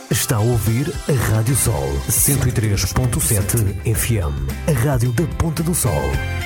Está a ouvir a Rádio Sol 103.7 FM, a rádio da Ponta do Sol.